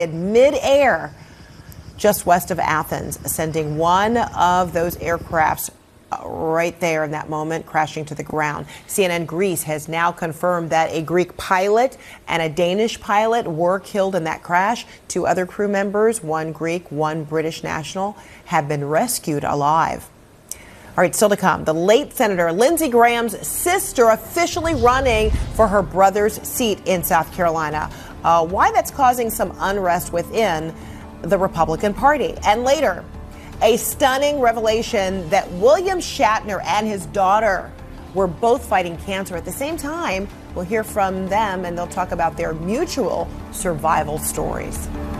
in midair just west of Athens, sending one of those aircrafts right there in that moment, crashing to the ground. CNN Greece has now confirmed that a Greek pilot and a Danish pilot were killed in that crash. Two other crew members, one Greek, one British national, have been rescued alive. All right, still to come, the late Senator Lindsey Graham's sister officially running for her brother's seat in South Carolina. Why that's causing some unrest within the Republican Party. And later, a stunning revelation that William Shatner and his daughter were both fighting cancer at the same time. We'll hear from them, and they'll talk about their mutual survival stories.